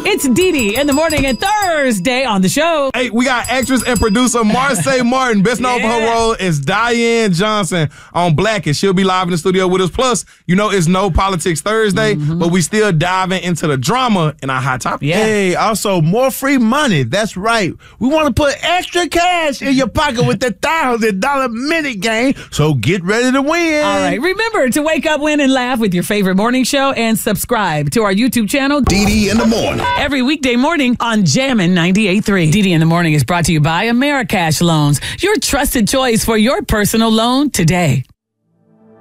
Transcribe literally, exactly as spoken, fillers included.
It's Dee Dee in the morning and Thursday on the show. Hey, we got actress and producer Marsai Martin, best known Yeah. for her role as Diane Johnson on Blackish. She'll be live in the studio with us. Plus, you know, it's No Politics Thursday, Mm-hmm. but we still diving into the drama in our hot topic. Yeah. Hey, also more free money. That's right. We want to put extra cash in your pocket with the thousand dollar minute game. So get ready to win. All right. Remember to wake up, win, and laugh with your favorite morning show and subscribe to our YouTube channel Dee Dee in the morning. every weekday morning on Jammin' ninety-eight point three. Dee Dee in the morning is brought to you by Americash Loans, your trusted choice for your personal loan today.